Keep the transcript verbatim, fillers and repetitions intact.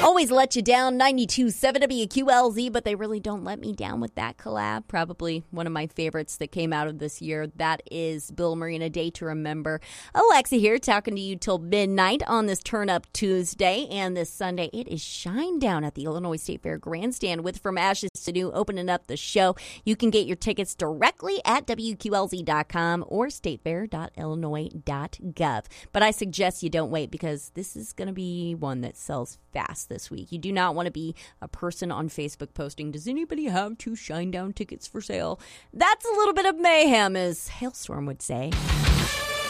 Always Let You Down, ninety-two point seven W Q L Z, but they really don't let me down with that collab. Probably one of my favorites that came out of this year. That is Bill Murray and A Day to Remember. Alexa here, talking to you till midnight on this Turn Up Tuesday. And this Sunday, it is Shinedown at the Illinois State Fair Grandstand with From Ashes to New opening up the show. You can get your tickets directly at W Q L Z dot com or state fair dot illinois dot gov. But I suggest you don't wait, because this is going to be one that sells fast this week. You do not want to be a person on Facebook posting, does anybody have two Shinedown tickets for sale? That's a little bit of mayhem, as Hailstorm would say.